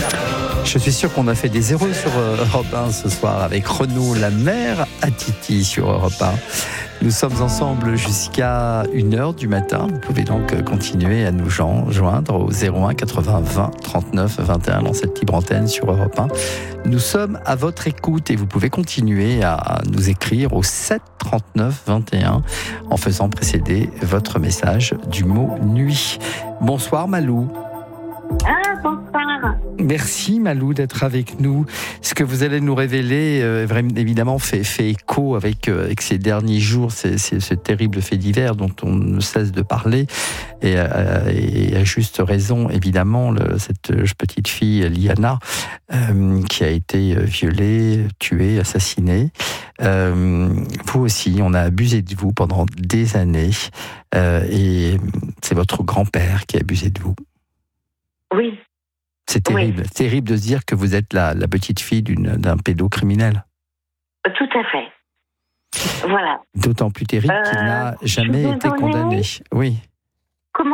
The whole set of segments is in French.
Je suis sûr qu'on a fait des heureux sur Europe 1 ce soir avec Renaud, la mère à Titi sur Europe 1. Nous sommes ensemble jusqu'à 1h du matin. Vous pouvez donc continuer à nous joindre au 01 80 20 39 21 dans cette libre antenne sur Europe 1. Nous sommes à votre écoute et vous pouvez continuer à nous écrire au 7 39 21 en faisant précéder votre message du mot nuit. Bonsoir Malou. Ah, bonsoir. Merci Malou d'être avec nous. Ce que vous allez nous révéler, évidemment, fait écho avec ces derniers jours, ce terrible fait divers dont on ne cesse de parler. Et à juste raison, évidemment, cette petite fille, Liana, qui a été violée, tuée, assassinée. Vous aussi, on a abusé de vous pendant des années. Et c'est votre grand-père qui a abusé de vous. Oui. C'est terrible, oui. Terrible de se dire que vous êtes la petite fille d'un pédocriminel. Tout à fait. Voilà. D'autant plus terrible qu'il n'a jamais été condamné. Oui. Comment ?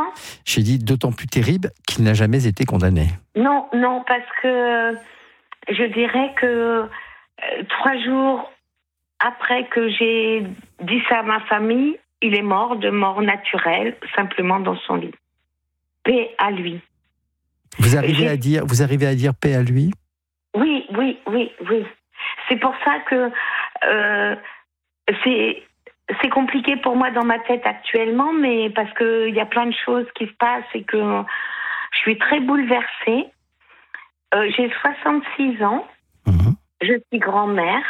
J'ai dit d'autant plus terrible qu'il n'a jamais été condamné. Non, parce que je dirais que 3 jours après que j'ai dit ça à ma famille, il est mort de mort naturelle, simplement dans son lit. Paix à lui. Vous arrivez à dire paix à lui ? Oui. C'est pour ça que c'est compliqué pour moi dans ma tête actuellement, mais parce qu'il y a plein de choses qui se passent et que je suis très bouleversée. J'ai 66 ans, Je suis grand-mère,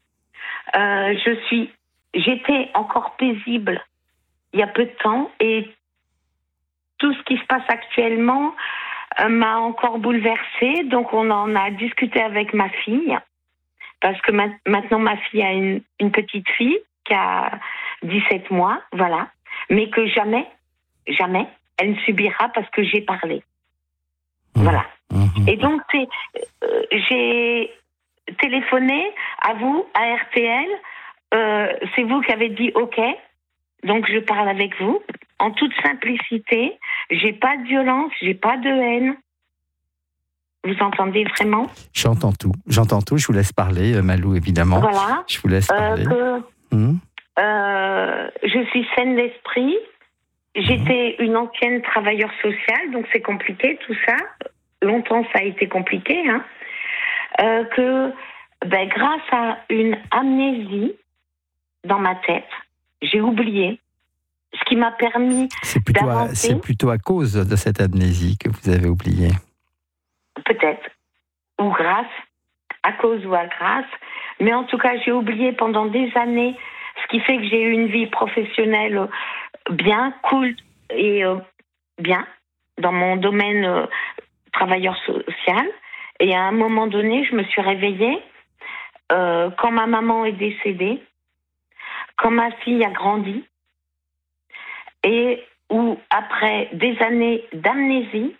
j'étais encore paisible il y a peu de temps et tout ce qui se passe actuellement m'a encore bouleversée, donc on en a discuté avec ma fille, parce que maintenant ma fille a une petite fille qui a 17 mois, voilà, mais que jamais, elle ne subira parce que j'ai parlé. Voilà. Et donc, j'ai téléphoné à vous, à RTL, c'est vous qui avez dit OK, donc je parle avec vous. En toute simplicité, j'ai pas de violence, j'ai pas de haine. Vous entendez vraiment ? J'entends tout. Je vous laisse parler, Malou, évidemment. Voilà. Je vous laisse parler. Je suis saine d'esprit. J'étais une ancienne travailleuse sociale, donc c'est compliqué tout ça. Longtemps, ça a été compliqué. Grâce à une amnésie dans ma tête, j'ai oublié. Ce qui m'a permis d'avancer. C'est plutôt à cause de cette amnésie que vous avez oublié. Peut-être. Ou grâce. À cause ou à grâce. Mais en tout cas, j'ai oublié pendant des années, ce qui fait que j'ai eu une vie professionnelle bien, cool et bien, dans mon domaine travailleur social. Et à un moment donné, je me suis réveillée quand ma maman est décédée, quand ma fille a grandi, et où, après des années d'amnésie,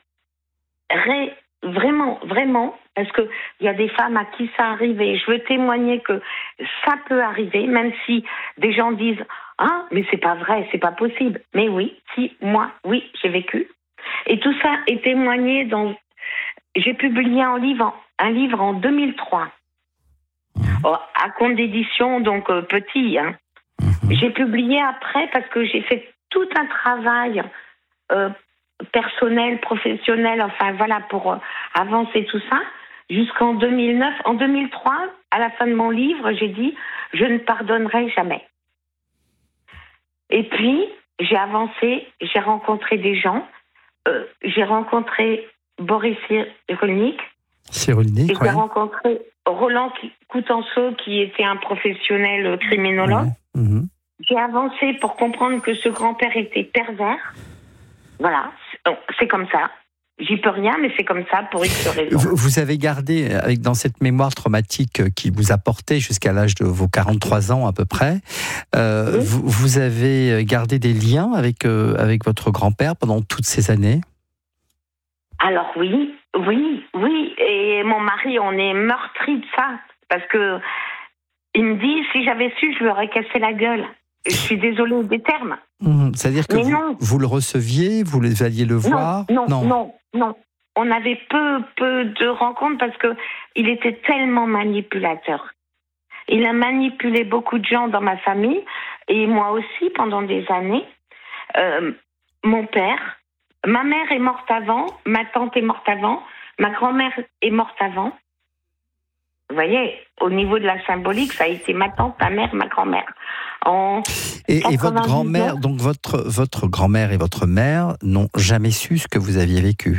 vraiment, parce qu'il y a des femmes à qui ça arrive, et je veux témoigner que ça peut arriver, même si des gens disent « Ah, mais c'est pas vrai, c'est pas possible ». Mais oui, j'ai vécu. Et tout ça est témoigné dans... J'ai publié un livre en 2003, à compte d'édition, donc petit. J'ai publié après parce que j'ai fait tout un travail personnel, professionnel, enfin voilà, pour avancer tout ça, jusqu'en 2009. En 2003, à la fin de mon livre, j'ai dit « Je ne pardonnerai jamais ». Et puis, j'ai avancé, j'ai rencontré des gens, j'ai rencontré Boris Cyrulnik, et j'ai rencontré Roland Coutenceau, qui était un professionnel criminologue. J'ai avancé pour comprendre que ce grand-père était pervers. Voilà, c'est comme ça. J'y peux rien, mais c'est comme ça pour X raisons. Vous avez gardé, dans cette mémoire traumatique qui vous a porté jusqu'à l'âge de vos 43 ans à peu près, oui. Vous avez gardé des liens avec votre grand-père pendant toutes ces années ? Alors oui. Et mon mari, on est meurtri de ça. Parce que il me dit, si j'avais su, je lui aurais cassé la gueule. Je suis désolée des termes. C'est-à-dire que vous le receviez, vous alliez le voir ? Non. on avait peu de rencontres parce que il était tellement manipulateur. Il a manipulé beaucoup de gens dans ma famille et moi aussi pendant des années. Mon père, ma mère est morte avant, ma tante est morte avant, ma grand-mère est morte avant. Vous voyez, au niveau de la symbolique, ça a été ma tante, ma mère, ma grand-mère. Et votre grand-mère, donc votre grand-mère et votre mère n'ont jamais su ce que vous aviez vécu?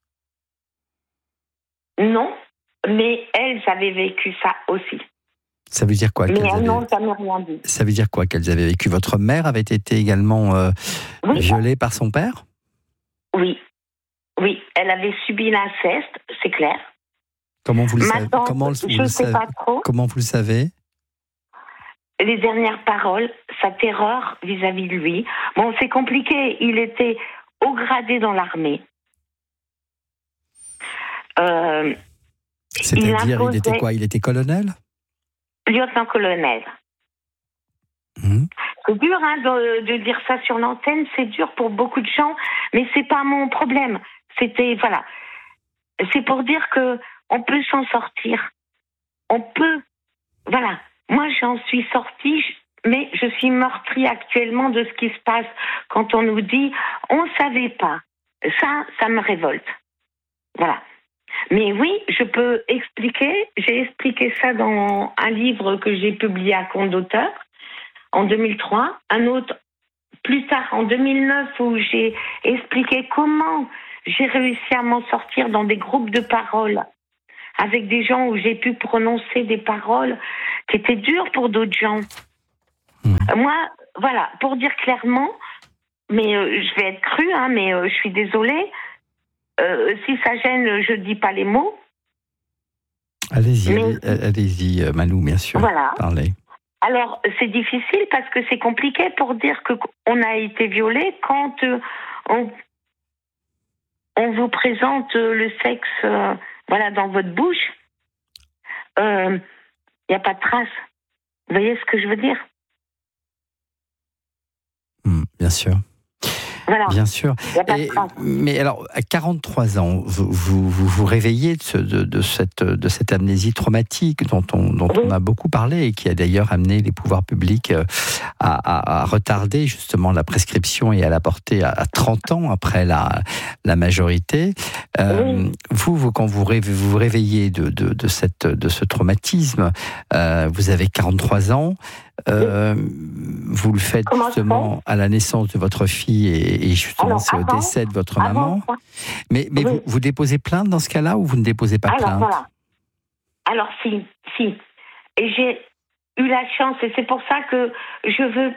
Non, mais elles avaient vécu ça aussi. Ça veut dire quoi? Mais elles n'ont jamais rien dit. Ça veut dire quoi qu'elles avaient vécu? Votre mère avait été également violée par son père? Oui, elle avait subi l'inceste, c'est clair. Comment vous le savez? Comment vous le savez? Les dernières paroles, sa terreur vis-à-vis de lui. Bon, c'est compliqué. Il était haut gradé dans l'armée. C'est-à-dire, il était quoi? Il était colonel? Lieutenant-colonel. C'est dur de dire ça sur l'antenne, c'est dur pour beaucoup de gens, mais c'est pas mon problème. Voilà. C'est pour dire que on peut s'en sortir. On peut, voilà. Moi, j'en suis sortie, mais je suis meurtrie actuellement de ce qui se passe quand on nous dit on savait pas. Ça me révolte. Voilà. Mais oui, je peux expliquer. J'ai expliqué ça dans un livre que j'ai publié à compte d'auteur en 2003. Un autre plus tard, en 2009, où j'ai expliqué comment j'ai réussi à m'en sortir dans des groupes de parole avec des gens où j'ai pu prononcer des paroles qui étaient dures pour d'autres gens. Moi, voilà, pour dire clairement, mais je vais être crue, mais je suis désolée. Si ça gêne, je ne dis pas les mots. Allez-y, Malou, bien sûr. Voilà. Parlez. Alors, c'est difficile parce que c'est compliqué pour dire qu'on a été violé quand on vous présente le sexe dans votre bouche. Il n'y a pas de trace. Vous voyez ce que je veux dire? Bien sûr. Voilà. Bien sûr. Mais alors, à 43 ans, vous réveillez de cette amnésie traumatique dont on a beaucoup parlé et qui a d'ailleurs amené les pouvoirs publics à retarder justement la prescription et à la porter à 30 ans après la majorité. Vous, quand vous réveillez de ce traumatisme, vous avez 43 ans. Vous le faites justement à la naissance de votre fille et justement c'est au décès de votre maman. Mais vous déposez plainte dans ce cas-là ou vous ne déposez pas plainte? Voilà. Alors si. Et j'ai eu la chance et c'est pour ça que je veux,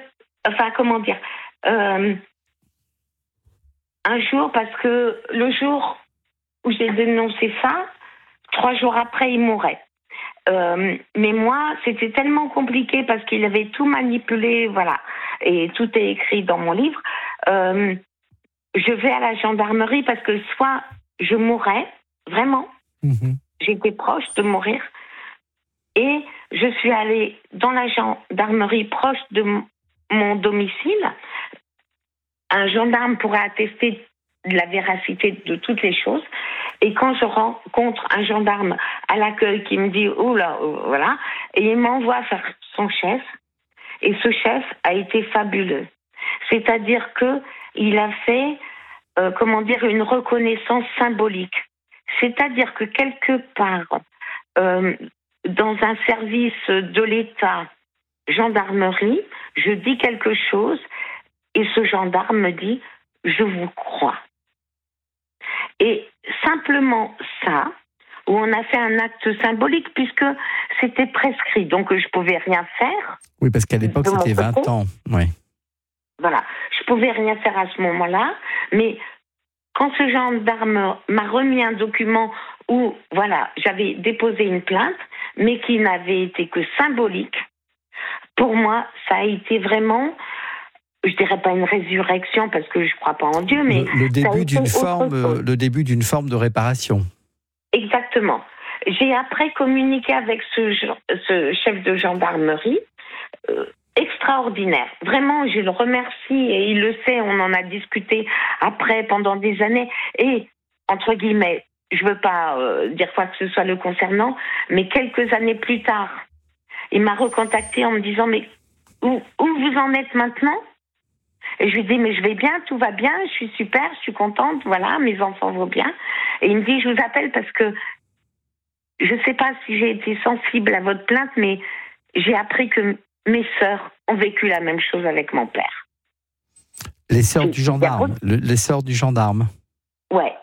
un jour, parce que le jour où j'ai dénoncé ça, 3 jours après il mourait. Mais moi, c'était tellement compliqué parce qu'il avait tout manipulé, voilà, et tout est écrit dans mon livre. Je vais à la gendarmerie parce que soit je mourrais, vraiment, j'étais proche de mourir, et je suis allée dans la gendarmerie proche de mon domicile. Un gendarme pourrait attester de la véracité de toutes les choses. Et quand je rencontre un gendarme à l'accueil qui me dit « Oula, voilà », et il m'envoie faire son chef, et ce chef a été fabuleux. C'est-à-dire qu'il a fait, une reconnaissance symbolique. C'est-à-dire que quelque part, dans un service de l'État, gendarmerie, je dis quelque chose, et ce gendarme me dit « Je vous crois ». Et simplement ça, où on a fait un acte symbolique, puisque c'était prescrit, donc je ne pouvais rien faire. Oui, parce qu'à l'époque, c'était 20 ans. Oui. Voilà, je ne pouvais rien faire à ce moment-là, mais quand ce gendarme m'a remis un document où, voilà, j'avais déposé une plainte, mais qui n'avait été que symbolique, pour moi, ça a été vraiment... Je dirais pas une résurrection parce que je crois pas en Dieu, mais le début d'une forme de réparation. Exactement. J'ai après communiqué avec ce chef de gendarmerie extraordinaire. Vraiment, je le remercie et il le sait. On en a discuté après pendant des années et entre guillemets, je veux pas dire quoi que ce soit le concernant, mais quelques années plus tard, il m'a recontacté en me disant, mais où vous en êtes maintenant? Et je lui dis, mais je vais bien, tout va bien, je suis super, je suis contente, voilà, mes enfants vont bien. Et il me dit, je vous appelle parce que je sais pas si j'ai été sensible à votre plainte, mais j'ai appris que mes sœurs ont vécu la même chose avec mon père. Les sœurs du gendarme, les sœurs du gendarme. Ouais.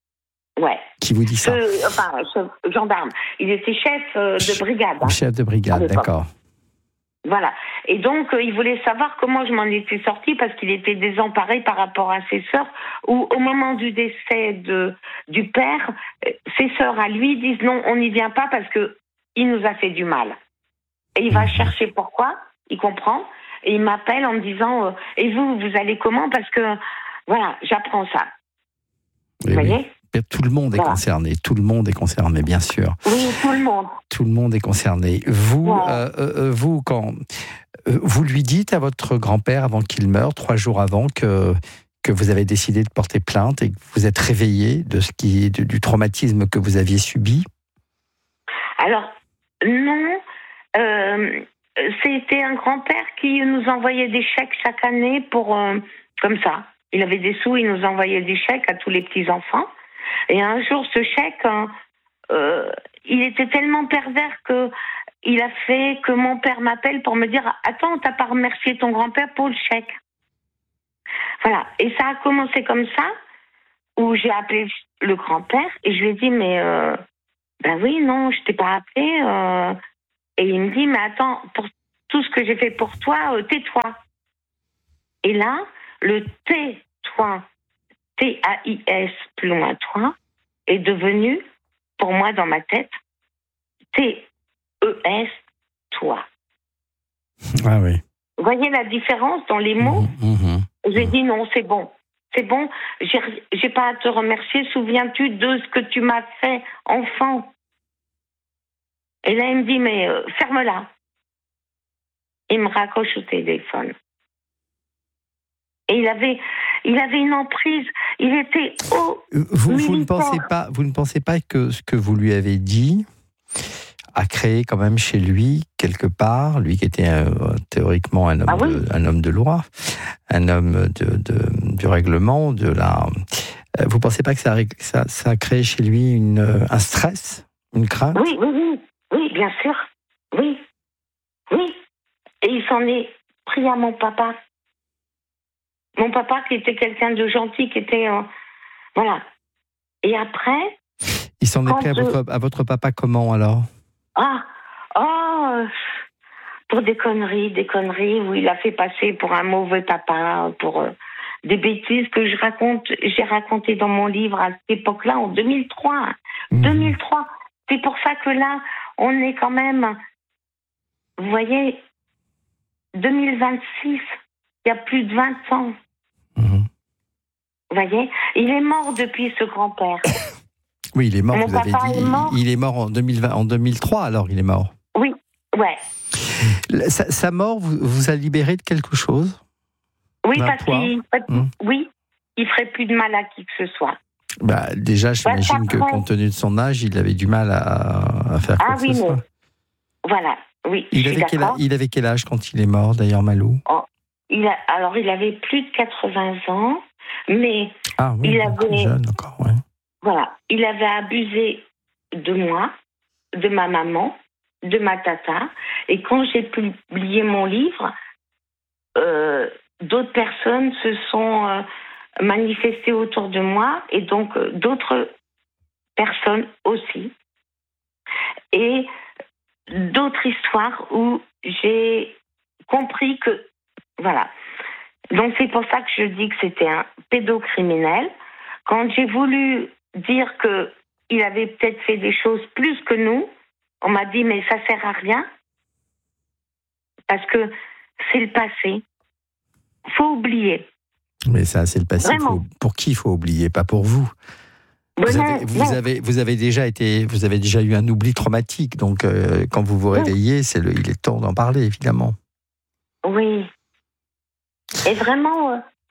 Qui vous dit ça? Ce gendarme. Il était chef de brigade. Chef de brigade, d'accord. Voilà. Et donc, il voulait savoir comment je m'en étais sortie parce qu'il était désemparé par rapport à ses sœurs, où au moment du décès du père, ses sœurs à lui disent non, on n'y vient pas parce que il nous a fait du mal. Et il va chercher pourquoi, il comprend, et il m'appelle en me disant et vous allez comment? Parce que, voilà, j'apprends ça. Vous voyez? Tout le monde est concerné. Tout le monde est concerné, bien sûr. Oui, tout le monde. Tout le monde est concerné. Vous, quand vous lui dites à votre grand-père avant qu'il meure, 3 jours avant, que vous avez décidé de porter plainte et que vous êtes réveillé du traumatisme que vous aviez subi? Alors, non. C'était un grand-père qui nous envoyait des chèques chaque année pour comme ça. Il avait des sous, il nous envoyait des chèques à tous les petits-enfants. Et un jour, ce chèque, il était tellement pervers qu'il a fait que mon père m'appelle pour me dire « Attends, t'as pas remercié ton grand-père pour le chèque ?» Voilà. Et ça a commencé comme ça, où j'ai appelé le grand-père et je lui ai dit « Mais, ben oui, non, je t'ai pas appelé. Et il me dit « Mais attends, pour tout ce que j'ai fait pour toi, tais-toi. » Et là, le tais-toi, T-A-I-S, plus loin toi, est devenu, pour moi dans ma tête, T-E-S, toi. Ah oui. Vous voyez la différence dans les mots? J'ai dit non, c'est bon, j'ai pas à te remercier, souviens-tu de ce que tu m'as fait, enfant? Et là, il me dit, mais ferme-la. Il me raccroche au téléphone. Et il avait une emprise. Il était vous ne pensez pas que ce que vous lui avez dit a créé quand même chez lui, quelque part, lui qui était théoriquement un homme de loi, un homme du règlement, vous ne pensez pas que ça a créé chez lui un stress, une crainte? Oui, bien sûr. Oui. Et il s'en est pris à mon papa. Mon papa qui était quelqu'un de gentil, qui était... voilà. Et après... Il s'en est pris à votre papa comment, alors? Pour des conneries où il a fait passer pour un mauvais papa, pour des bêtises que j'ai racontées dans mon livre à cette époque-là, en 2003. 2003. C'est pour ça que là, on est quand même... Vous voyez, 2026, il y a plus de 20 ans. Vous voyez, il est mort depuis, ce grand-père. Oui, il est mort, vous avez dit. Il est mort en 2003, alors il est mort. Oui, ouais. Sa mort vous a libéré de quelque chose? Oui, parce qu'il ferait plus de mal à qui que ce soit. Déjà, j'imagine que compte tenu de son âge, il avait du mal à faire quoi que ce soit. Voilà, oui. Il avait quel âge quand il est mort, d'ailleurs, Malou? Il avait plus de 80 ans, mais il avait... jeune encore, ouais. Voilà, il avait abusé de moi, de ma maman, de ma tata, et quand j'ai publié mon livre, d'autres personnes se sont manifestées autour de moi, et donc d'autres personnes aussi, et d'autres histoires où j'ai compris que, voilà. Donc c'est pour ça que je dis que c'était un pédocriminel. Quand j'ai voulu dire qu'il avait peut-être fait des choses plus que nous, on m'a dit mais ça sert à rien parce que c'est le passé. Faut oublier. Mais ça, c'est le passé. Pour qui il faut oublier? Pas pour vous. Vous avez déjà eu un oubli traumatique, donc quand vous vous réveillez, il est temps d'en parler, évidemment. Oui. Et vraiment,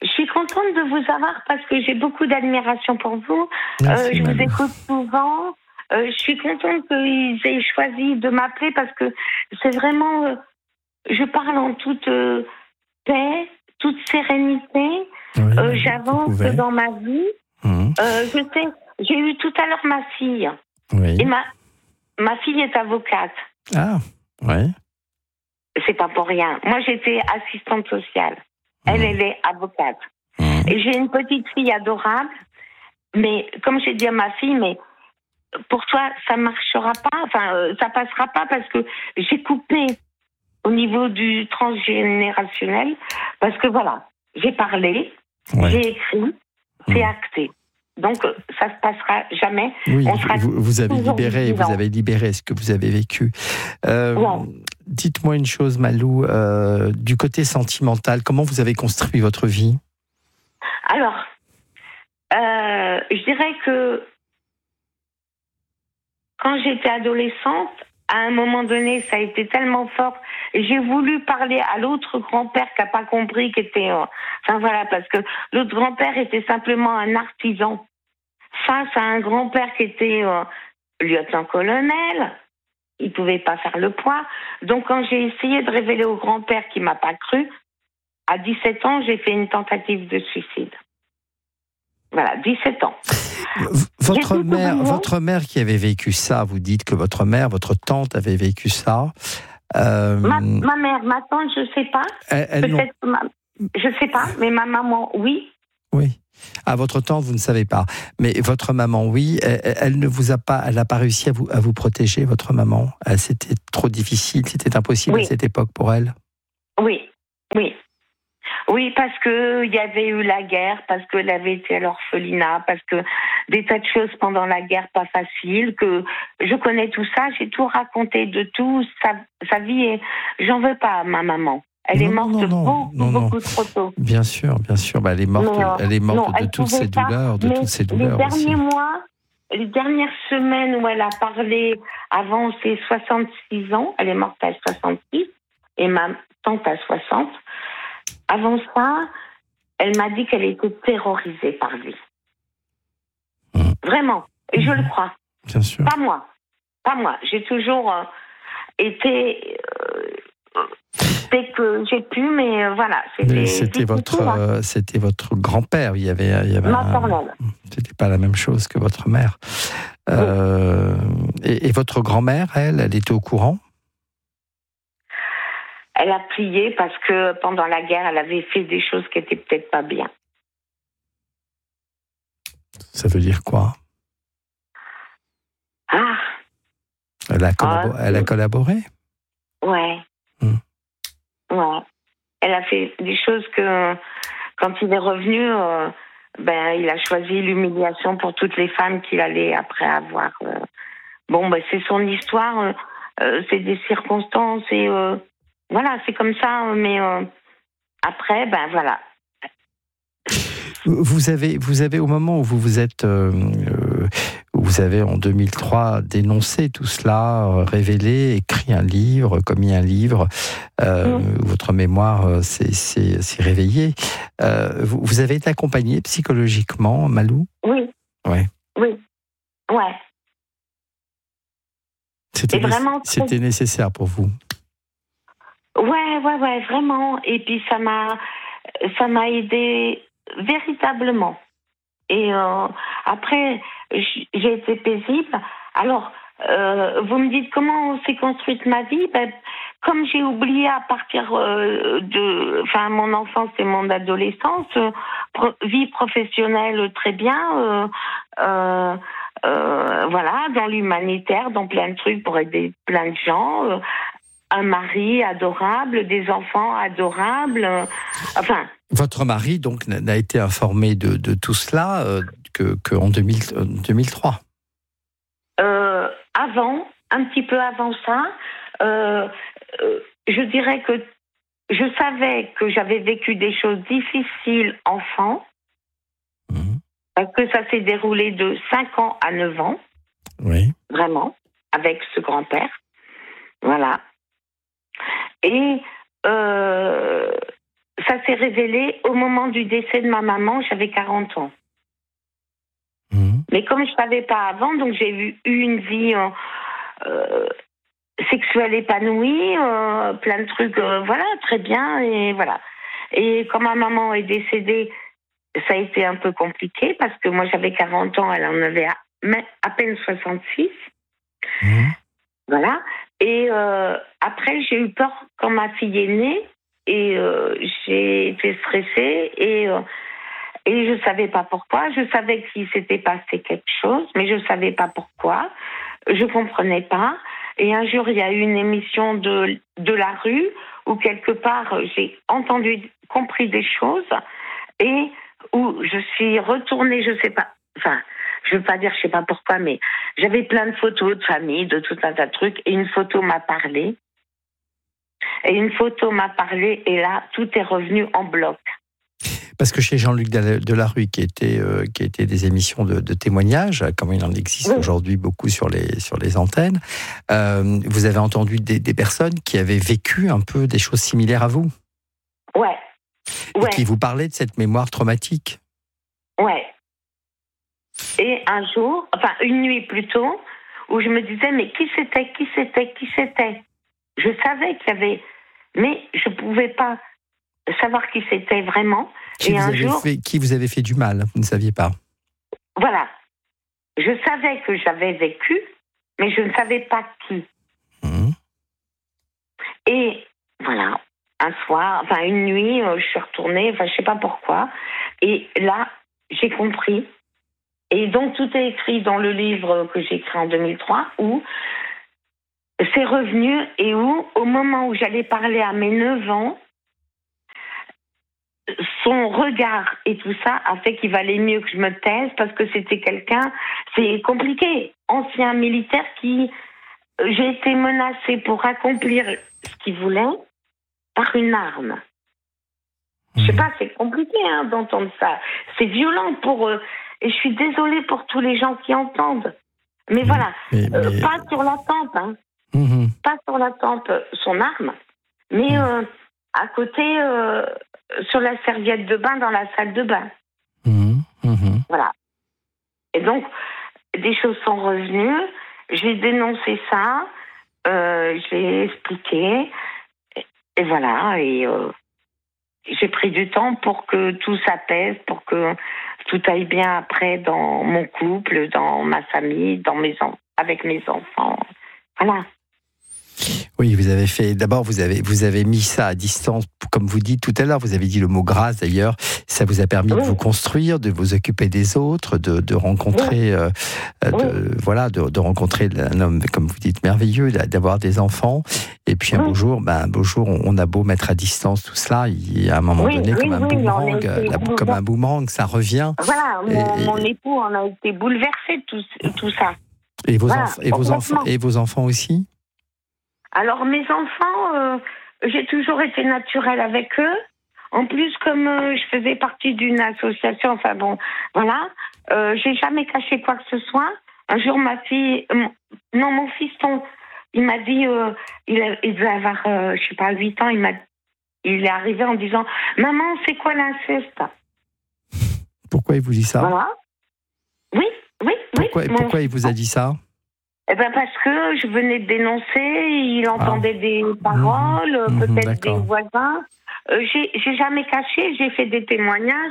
Je suis contente de vous avoir parce que j'ai beaucoup d'admiration pour vous. Merci, Je vous Malou. écoute souvent. Je suis contente qu'ils aient choisi de m'appeler parce que c'est vraiment... je parle en toute paix, toute sérénité. Oui, vous J'avance pouvez. dans ma vie. Mhm. J'ai eu tout à l'heure ma fille. Oui. Et ma fille est avocate. Ah, oui. C'est pas pour rien. Moi, j'étais assistante sociale. Elle est avocate. Mhm. Et j'ai une petite fille adorable. Mais comme j'ai dit à ma fille, mais pour toi, ça marchera pas. Enfin, ça passera pas parce que j'ai coupé au niveau du transgénérationnel. Parce que voilà, j'ai parlé, Ouais. j'ai écrit, c'est acté. Donc, ça se passera jamais. Oui, On sera vous avez toujours libéré, vivants. vous avez libéré ce que vous avez vécu. Ouais. Dites-moi une chose, Malou, du côté sentimental, comment vous avez construit votre vie? Alors, je dirais que quand j'étais adolescente, à un moment donné, ça a été tellement fort. Et j'ai voulu parler à l'autre grand-père qui n'a pas compris, qui était... enfin voilà, parce que l'autre grand-père était simplement un artisan face à un grand-père qui était lieutenant-colonel. Il ne pouvait pas faire le poids. Donc quand j'ai essayé de révéler au grand-père qui ne m'a pas cru, à 17 ans, j'ai fait une tentative de suicide. Voilà, 17 ans. Votre mère qui avait vécu ça, vous dites que votre mère, votre tante avait vécu ça. Ma mère, ma tante, je ne sais pas. Peut-être je ne sais pas, mais ma maman, oui. Oui. Ah, votre tante, vous ne savez pas. Mais votre maman, oui. Elle ne vous a pas, elle n'a pas réussi à vous protéger, votre maman. C'était trop difficile, c'était impossible à cette époque pour elle. Oui, oui. Oui, parce qu'il y avait eu la guerre, parce qu'elle avait été à l'orphelinat, parce que des tas de choses pendant la guerre pas faciles, que je connais tout ça, j'ai tout raconté de tout, sa vie, et j'en veux pas à ma maman. Elle est morte beaucoup trop tôt. Bien sûr. Bah, elle est morte de toutes ces douleurs, Les derniers mois, les dernières semaines où elle a parlé avant ses 66 ans, elle est morte à 66, et ma tante à 60. Avant ça, elle m'a dit qu'elle était terrorisée par lui. Vraiment. Et je le crois. Bien sûr. Pas moi. J'ai toujours été... dès que j'ai pu, mais voilà. C'était votre grand-père. Il y avait maternelle. C'était pas la même chose que votre mère. Et votre grand-mère, elle était au courant? Elle a plié parce que pendant la guerre, elle avait fait des choses qui étaient peut-être pas bien. Ça veut dire quoi? Ah. Elle a collaboré? Ouais. Ouais. Elle a fait des choses que, quand il est revenu, il a choisi l'humiliation pour toutes les femmes qu'il allait après avoir. C'est son histoire, c'est des circonstances et voilà, c'est comme ça, mais après, voilà. Vous avez au moment où vous êtes, vous avez en 2003 dénoncé tout cela, révélé, écrit un livre, commis un livre, votre mémoire s'est réveillée. Vous avez été accompagnée psychologiquement, Malou? Oui. Ouais. Oui. Ouais. C'était nécessaire pour vous? Ouais, vraiment. Et puis ça m'a aidé véritablement. Et après, j'ai été paisible. Alors, vous me dites comment s'est construite ma vie? Comme j'ai oublié à partir mon enfance et mon adolescence, vie professionnelle très bien, dans l'humanitaire, dans plein de trucs pour aider plein de gens. Un mari adorable, des enfants adorables, Votre mari, donc, n'a été informé de tout cela qu'en 2003 Avant, un petit peu avant ça, je dirais que je savais que j'avais vécu des choses difficiles enfant, parce que ça s'est déroulé de 5 ans à 9 ans, vraiment, avec ce grand-père. Voilà. Et ça s'est révélé au moment du décès de ma maman, j'avais 40 ans. Mais comme je ne savais pas avant, donc j'ai eu une vie sexuelle épanouie, plein de trucs, voilà, très bien, et voilà. Et quand ma maman est décédée, ça a été un peu compliqué, parce que moi j'avais 40 ans, elle en avait à peine 66. Voilà. Et après, j'ai eu peur quand ma fille est née, et j'ai été stressée, et je ne savais pas pourquoi. Je savais qu'il s'était passé quelque chose, mais je ne savais pas pourquoi. Je ne comprenais pas. Et un jour, il y a eu une émission de la rue où, quelque part, j'ai compris des choses et où je suis retournée, je ne sais pas, enfin, je ne veux pas dire je ne sais pas pourquoi, mais j'avais plein de photos de famille, de tout un tas de trucs, et une photo m'a parlé. Et là, tout est revenu en bloc. Parce que chez Jean-Luc Delarue, qui était des émissions de témoignages, comme il en existe aujourd'hui beaucoup sur les antennes, vous avez entendu des personnes qui avaient vécu un peu des choses similaires à vous. Ouais. Et qui vous parlaient de cette mémoire traumatique. Ouais. Et un jour, enfin une nuit plutôt, où je me disais, mais qui c'était? Je savais qu'il y avait, mais je ne pouvais pas savoir qui c'était vraiment. Qui vous avait fait du mal, vous ne saviez pas. Voilà. Je savais que j'avais vécu, mais je ne savais pas qui. Et voilà, un soir, enfin une nuit, je suis retournée, enfin je ne sais pas pourquoi, et là, j'ai compris. Et donc tout est écrit dans le livre que j'ai écrit en 2003, où c'est revenu, et où, au moment où j'allais parler à mes 9 ans, son regard et tout ça a fait qu'il valait mieux que je me taise, parce que c'était quelqu'un, c'est compliqué, ancien militaire qui, j'ai été menacée pour accomplir ce qu'il voulait par une arme. Je sais pas, c'est compliqué d'entendre ça. C'est violent pour eux. Et je suis désolée pour tous les gens qui entendent. Mais voilà, pas sur la tempe, pas sur la tempe son arme, mais à côté, sur la serviette de bain dans la salle de bain. Voilà. Et donc, des choses sont revenues. J'ai dénoncé ça, j'ai expliqué, et voilà. Et j'ai pris du temps pour que tout s'apaise, pour que tout aille bien après dans mon couple, dans ma famille, avec mes enfants. Voilà. Oui, vous avez fait. D'abord, vous avez mis ça à distance, comme vous dites tout à l'heure. Vous avez dit le mot grâce d'ailleurs. Ça vous a permis de vous construire, de vous occuper des autres, de rencontrer, de rencontrer un homme, comme vous dites, merveilleux, d'avoir des enfants. Et puis un beau jour, on a beau mettre à distance tout cela, il y a un moment donné, comme un boomerang, ça revient. Voilà, mon époux en a été bouleversé de tout ça. Et vos enfants aussi? Alors, mes enfants, j'ai toujours été naturelle avec eux. En plus, comme je faisais partie d'une association, enfin bon, voilà, j'ai jamais caché quoi que ce soit. Un jour, mon fiston, il m'a dit, il devait avoir, je sais pas, 8 ans, il est arrivé en disant, maman, c'est quoi l'inceste? Pourquoi il vous dit ça? Voilà. Oui. Pourquoi il vous a dit ça? Eh ben parce que je venais de dénoncer, il entendait des paroles, peut-être des voisins. J'ai jamais caché, j'ai fait des témoignages.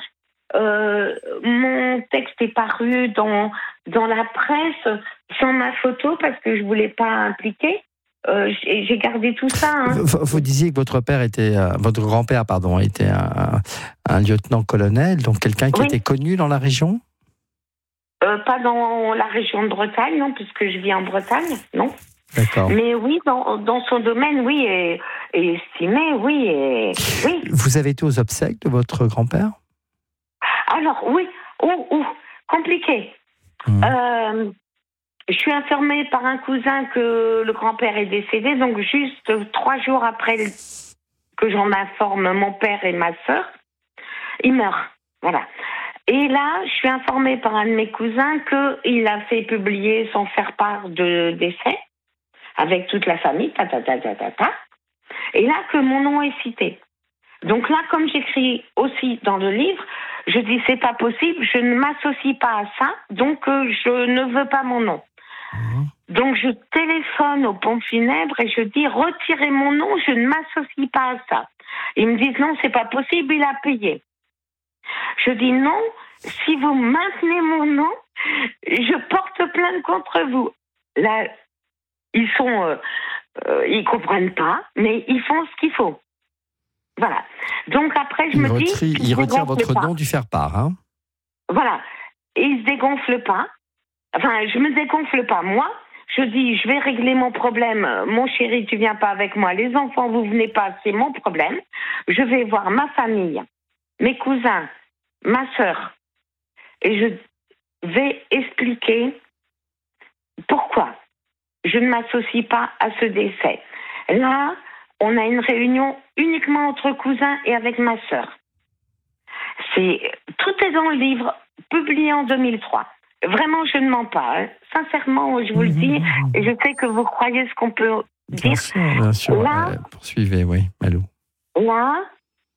Mon texte est paru dans la presse sans ma photo parce que je voulais pas impliquer. J'ai gardé tout ça. Vous disiez que votre grand-père, était un lieutenant-colonel, donc quelqu'un qui était connu dans la région? Pas dans la région de Bretagne, non, puisque je vis en Bretagne, non. D'accord. Mais oui, dans son domaine, oui, et estimé, oui. Vous avez été aux obsèques de votre grand-père? Alors, oui, compliqué. Je suis informée par un cousin que le grand-père est décédé, donc juste 3 jours après que j'en informe mon père et ma sœur, il meurt, voilà. Et là, je suis informée par un de mes cousins qu'il a fait publier son faire-part de décès avec toute la famille, Et là, que mon nom est cité. Donc là, comme j'écris aussi dans le livre, je dis c'est pas possible, je ne m'associe pas à ça, donc je ne veux pas mon nom. Donc je téléphone aux pompes funèbres et je dis retirez mon nom, je ne m'associe pas à ça. Ils me disent non, c'est pas possible, il a payé. Je dis non, si vous maintenez mon nom, je porte plainte contre vous. Là, ils comprennent pas, mais ils font ce qu'il faut. Voilà. Donc après, je me dis... Ils retirent votre nom du faire-part, hein. Voilà. Et ils se dégonflent pas. Enfin, je me dégonfle pas. Moi, je dis, je vais régler mon problème. Mon chéri, tu viens pas avec moi. Les enfants, vous venez pas, c'est mon problème. Je vais voir ma famille, mes cousins, ma sœur. Et je vais expliquer pourquoi je ne m'associe pas à ce décès. Là, on a une réunion uniquement entre cousins et avec ma sœur. Tout est dans le livre, publié en 2003. Vraiment, je ne mens pas. Hein. Sincèrement, je vous le dis, et je sais que vous croyez ce qu'on peut dire. Bien sûr. Là, poursuivez, oui, Malou. Là,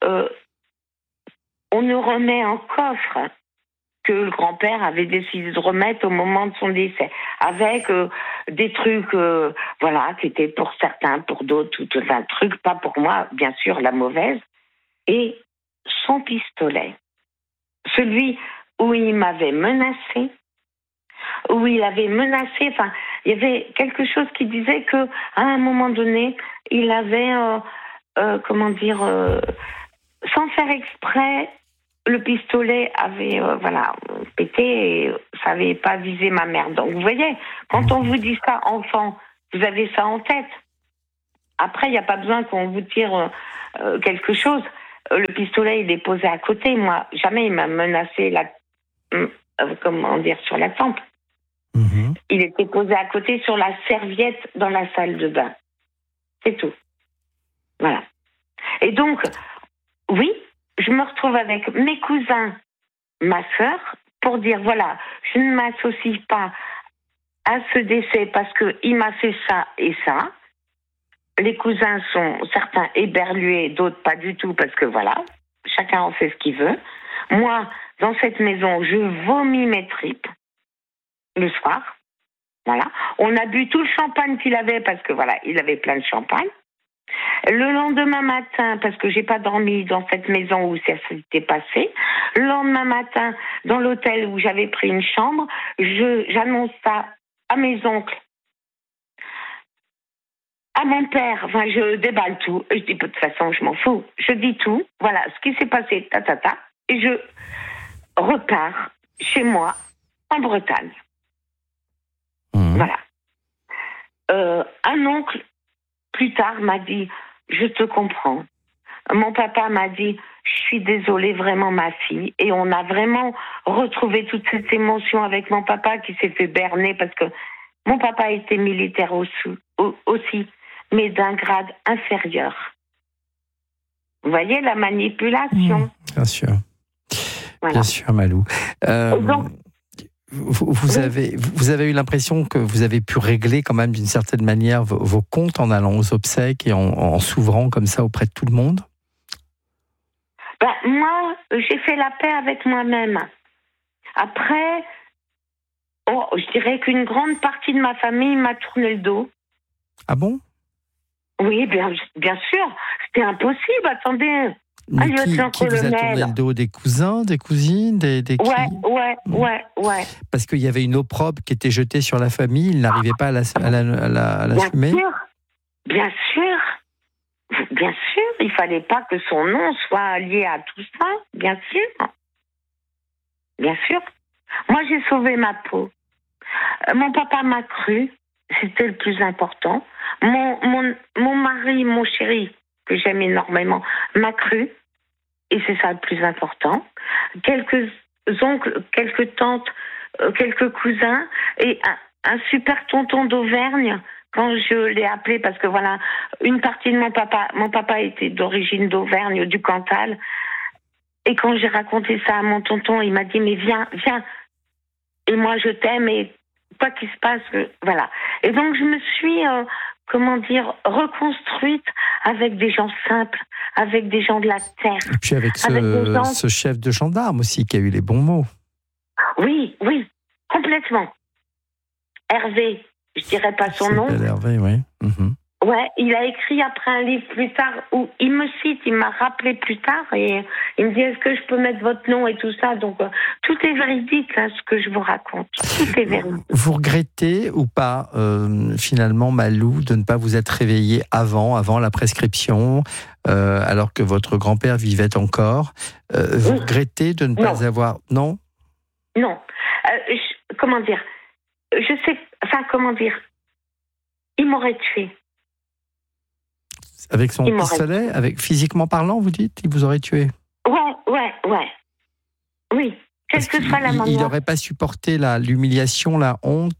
on nous remet un coffre que le grand-père avait décidé de remettre au moment de son décès, avec des trucs, qui étaient pour certains, pour d'autres, tout un truc, pas pour moi, bien sûr, la mauvaise, et son pistolet, celui où il m'avait menacé, où il avait menacé, enfin, il y avait quelque chose qui disait que à un moment donné, il avait, sans faire exprès, le pistolet avait pété et ça n'avait pas visé ma mère. Donc vous voyez, quand on vous dit ça, enfant, vous avez ça en tête. Après, il n'y a pas besoin qu'on vous tire quelque chose. Le pistolet, il est posé à côté. Moi, jamais il m'a menacé sur la tempe. Il était posé à côté sur la serviette dans la salle de bain. C'est tout. Voilà. Et donc, oui, je me retrouve avec mes cousins, ma sœur, pour dire, voilà, je ne m'associe pas à ce décès parce qu'il m'a fait ça et ça. Les cousins sont certains éberlués, d'autres pas du tout, parce que voilà, chacun en fait ce qu'il veut. Moi, dans cette maison, je vomis mes tripes le soir. Voilà. On a bu tout le champagne qu'il avait, parce que voilà, il avait plein de champagne. Le lendemain matin, parce que j'ai pas dormi dans cette maison où ça s'était passé, le lendemain matin, dans l'hôtel où j'avais pris une chambre, j'annonce ça à mes oncles, à mon père, enfin je déballe tout, je dis de toute façon je m'en fous, je dis tout, voilà ce qui s'est passé, et je repars chez moi en Bretagne. Voilà. Un oncle plus tard m'a dit, je te comprends. Mon papa m'a dit, je suis désolée vraiment ma fille. Et on a vraiment retrouvé toute cette émotion avec mon papa qui s'est fait berner parce que mon papa était militaire aussi, mais d'un grade inférieur. Vous voyez la manipulation. Bien sûr. Voilà. Bien sûr, Malou. Donc, vous avez eu l'impression que vous avez pu régler quand même d'une certaine manière vos comptes en allant aux obsèques et en s'ouvrant comme ça auprès de tout le monde? Moi, j'ai fait la paix avec moi-même. Après, je dirais qu'une grande partie de ma famille m'a tourné le dos. Ah bon? Oui, bien sûr. C'était impossible, attendez. Mais qui vous a tourné le dos? Des cousins, des cousines, des qui? Ouais. Parce qu'il y avait une opprobre qui était jetée sur la famille, il n'arrivait pas à l'assumer. Bien sûr, il fallait pas que son nom soit lié à tout ça, bien sûr. Moi, j'ai sauvé ma peau. Mon papa m'a cru, c'était le plus important. Mon mari, mon chéri, que j'aime énormément, m'a cru, et c'est ça le plus important. Quelques oncles, quelques tantes, quelques cousins, et un super tonton d'Auvergne, quand je l'ai appelé, parce que voilà, une partie de mon papa était d'origine d'Auvergne, du Cantal, et quand j'ai raconté ça à mon tonton, il m'a dit, mais viens, et moi je t'aime, et quoi qu'il se passe, voilà. Et donc je me suis reconstruite avec des gens simples, avec des gens de la terre. Et puis avec ce chef de gendarme aussi qui a eu les bons mots. Oui, complètement. Hervé, je dirais pas son nom. Hervé, oui. Mm-hmm. Ouais, il a écrit après un livre plus tard où il me cite, il m'a rappelé plus tard et il me dit est-ce que je peux mettre votre nom et tout ça. Donc tout est véridique là, ce que je vous raconte. Tout est véridique. Vous regrettez ou pas finalement, Malou, de ne pas vous être réveillée avant la prescription, alors que votre grand-père vivait encore. Vous regrettez de ne pas avoir... Non. Comment dire il m'aurait tué. Avec son pistolet, physiquement parlant, vous dites, il vous aurait tué. Ouais. Oui, quelle que soit la manière. Il n'aurait pas supporté l'humiliation, la honte,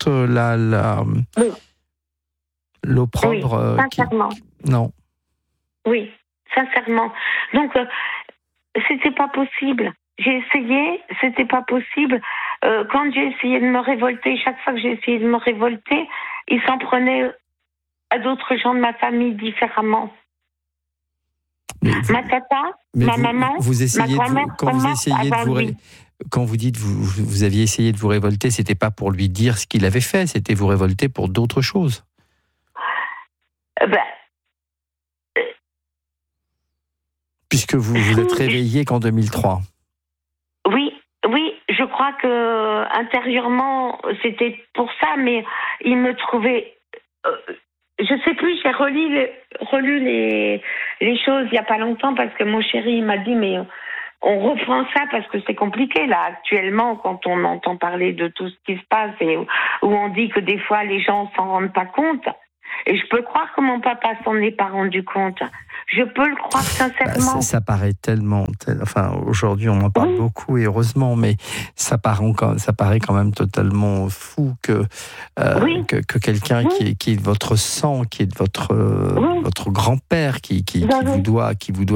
l'opprobre. Oui, sincèrement. Non. Oui, sincèrement. Donc, c'était pas possible. J'ai essayé, c'était pas possible. Quand j'ai essayé de me révolter, chaque fois que j'ai essayé de me révolter, il s'en prenait à d'autres gens de ma famille différemment. Ma tata, ma maman, ma grand-mère, quand vous dites vous aviez essayé de vous révolter, c'était pas pour lui dire ce qu'il avait fait, c'était vous révolter pour d'autres choses. Puisque vous êtes réveillé qu'en 2003. Oui, je crois que intérieurement c'était pour ça, mais il me trouvait. Je sais plus, j'ai relu les choses il y a pas longtemps parce que mon chéri m'a dit mais on reprend ça parce que c'est compliqué là actuellement quand on entend parler de tout ce qui se passe et où on dit que des fois les gens s'en rendent pas compte. Et je peux croire que mon papa s'en est pas rendu compte. Je peux le croire sincèrement. Ça paraît tellement... aujourd'hui, on en parle beaucoup, et heureusement, mais ça paraît quand même totalement fou que quelqu'un qui est de votre sang, qui est de votre grand-père, qui vous doit